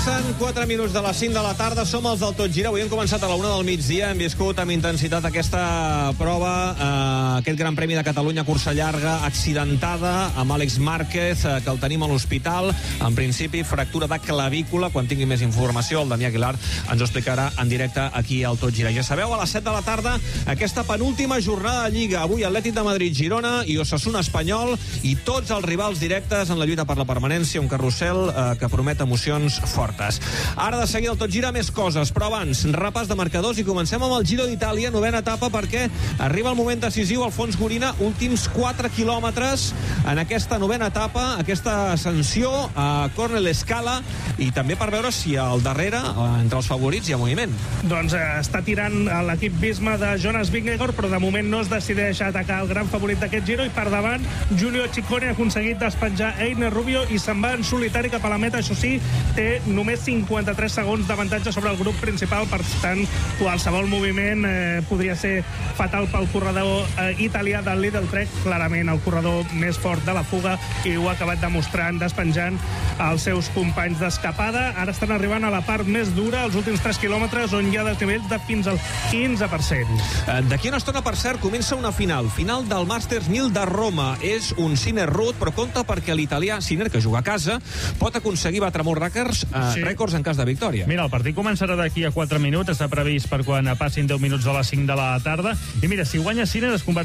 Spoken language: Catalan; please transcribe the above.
Passen 4 minuts de les 5 de la tarda, som els del Tot Gira. Avui hem començat a la 1 del migdia, hem viscut amb intensitat aquesta prova, aquest Gran Premi de Catalunya, cursa llarga, accidentada, amb Àlex Márquez, que el tenim a l'hospital. En principi, fractura de clavícula. Quan tingui més informació, el Damià Aguilar ens ho explicarà en directe aquí al Tot Gira. Ja sabeu, a les 7 de la tarda, aquesta penúltima jornada de Lliga. Avui Atlètic de Madrid, Girona i Osasuna Espanyol, i tots els rivals directes en la lluita per la permanència, un carrusel que promet emocions fortes. Ara de seguida el Tot Gira més coses, però abans, repàs de marcadors i comencem amb el Giro d'Itàlia, novena etapa, perquè arriba el moment decisiu. Alfons Gorina, últims 4 quilòmetres en aquesta novena etapa, aquesta ascensió a Cornellescala, i també per veure si al darrere, entre els favorits, hi ha moviment. Doncs està tirant l'equip Visma de Jonas Vingegaard, però de moment no es decideix a atacar el gran favorit d'aquest Giro, i per davant Giulio Ciccone ha aconseguit despenjar Einer Rubio i se'n va en solitari cap a la meta. Això sí, té només 53 segons d'avantatge sobre el grup principal, per tant, qualsevol moviment podria ser fatal pel corredor italià del Lidl Trek, clarament el corredor més fort de la fuga, i ho ha acabat demostrant despenjant els seus companys d'escapada. Ara estan arribant a la part més dura, els últims 3 quilòmetres, on hi ha desnivells de fins al 15%. D'aquí una estona, per cert, comença una final del Masters 1000 de Roma. És un Sinner Road, però compte perquè l'italià Sinner, que juga a casa, pot aconseguir batre molts rècords en cas de victòria. Mira, el partit començarà d'aquí a 4 minuts, està previst per quan passin 10 minuts de les 5 de la tarda, i mira, si guanya Sinner es convertirà